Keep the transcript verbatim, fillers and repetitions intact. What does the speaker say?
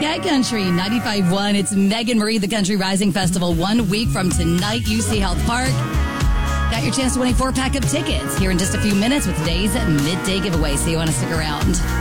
Cat Country ninety-five point one. It's Megan Marie, the Country Rising Festival, one week from tonight, U C Health Park. Got your chance to win a four-pack of tickets here in just a few minutes with today's midday giveaway, so you want to stick around.